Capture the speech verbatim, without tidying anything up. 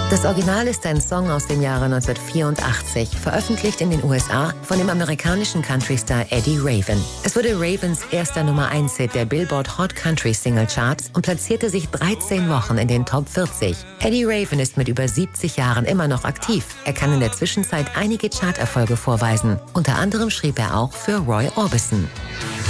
Das Original ist ein Song aus dem Jahre neunzehnhundertvierundachtzig, veröffentlicht in den U S A von dem amerikanischen Countrystar Eddie Raven. Es wurde Ravens erster Nummer eins Hit der Billboard Hot Country Single Charts und platzierte sich dreizehn Wochen in den Top vierzig. Eddie Raven ist mit über siebzig Jahren immer noch aktiv. Er kann in der Zwischenzeit einige Charterfolge vorweisen. Unter anderem schrieb er auch für Roy Orbison.